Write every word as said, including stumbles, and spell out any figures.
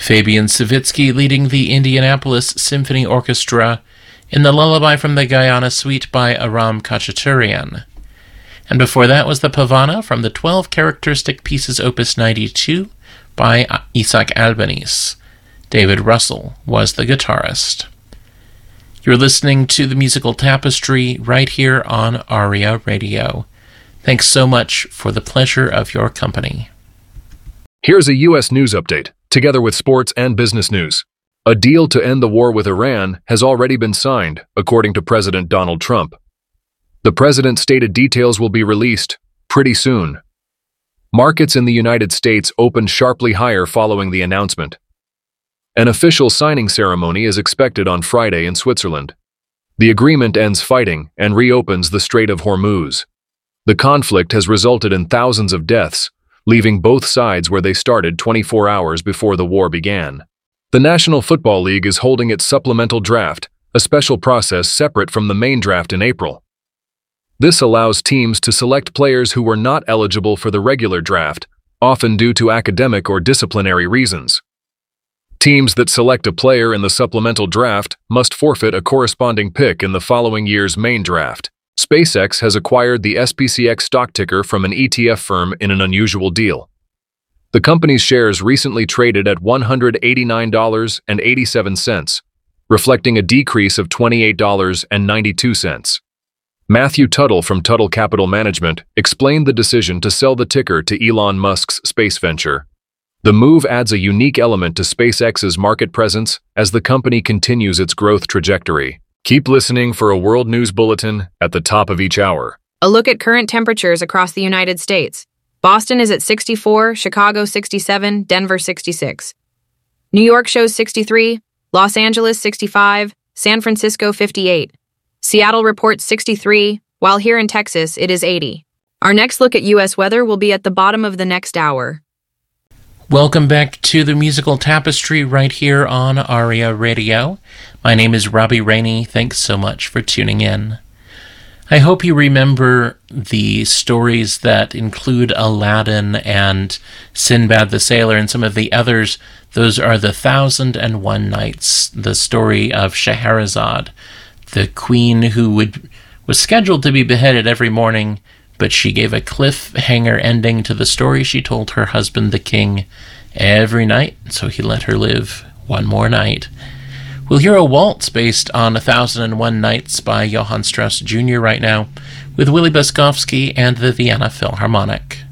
Fabian Savitsky leading the Indianapolis Symphony Orchestra in the Lullaby from the Guyana Suite by Aram Khachaturian. And before that was the Pavana from the twelve Characteristic Pieces Opus ninety-two by Isaac Albeniz. David Russell was the guitarist. You're listening to the Musical Tapestry right here on ARIA Radio. Thanks so much for the pleasure of your company. Here's a U S news update, together with sports and business news. A deal to end the war with Iran has already been signed, according to President Donald Trump. The president stated details will be released pretty soon. Markets in the United States opened sharply higher following the announcement. An official signing ceremony is expected on Friday in Switzerland. The agreement ends fighting and reopens the Strait of Hormuz. The conflict has resulted in thousands of deaths, leaving both sides where they started twenty-four hours before the war began. The National Football League is holding its supplemental draft, a special process separate from the main draft in April. This allows teams to select players who were not eligible for the regular draft, often due to academic or disciplinary reasons. Teams that select a player in the supplemental draft must forfeit a corresponding pick in the following year's main draft. SpaceX has acquired the S P C X stock ticker from an E T F firm in an unusual deal. The company's shares recently traded at one hundred eighty-nine dollars and eighty-seven cents, reflecting a decrease of twenty-eight dollars and ninety-two cents. Matthew Tuttle from Tuttle Capital Management explained the decision to sell the ticker to Elon Musk's space venture. The move adds a unique element to SpaceX's market presence as the company continues its growth trajectory. Keep listening for a world news bulletin at the top of each hour. A look at current temperatures across the United States. Boston is at sixty-four, Chicago sixty-seven, Denver sixty-six. New York shows sixty-three, Los Angeles sixty-five, San Francisco fifty-eight. Seattle reports sixty-three, while here in Texas it is eighty. Our next look at U S weather will be at the bottom of the next hour. Welcome back to the Musical Tapestry right here on ARIA Radio. My name is Robbie Rainey. Thanks so much for tuning in. I hope you remember the stories that include Aladdin and Sinbad the Sailor and some of the others. Those are the Thousand and One Nights, the story of Scheherazade, the queen who would was scheduled to be beheaded every morning, but she gave a cliffhanger ending to the story she told her husband, the king, every night, so he let her live one more night. We'll hear a waltz based on A Thousand and One Nights by Johann Strauss Junior right now, with Willie Beskowski and the Vienna Philharmonic.